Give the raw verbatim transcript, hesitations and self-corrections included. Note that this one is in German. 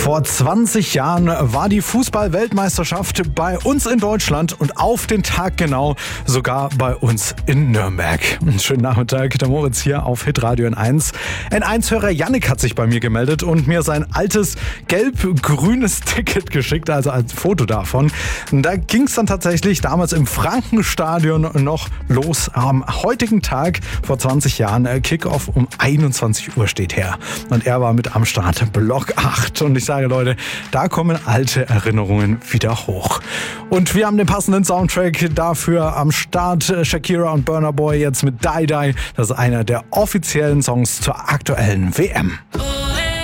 Vor zwanzig Jahren war die Fußball-Weltmeisterschaft bei uns in Deutschland und auf den Tag genau sogar bei uns in Nürnberg. Schönen Nachmittag, der Moritz hier auf Hitradio N eins. N eins-Hörer Yannick hat sich bei mir gemeldet und mir sein altes gelb-grünes Ticket geschickt, also ein Foto davon. Da ging es dann tatsächlich damals im Frankenstadion noch los. Am heutigen Tag vor zwanzig Jahren, Kickoff um einundzwanzig Uhr steht her. Und er war mit am Start, Block acht. Und ich sage, Leute, da kommen alte Erinnerungen wieder hoch. Und wir haben den passenden Soundtrack dafür am Start. Shakira und Burna Boy jetzt mit Die Die. Das ist einer der offiziellen Songs zur aktuellen W M.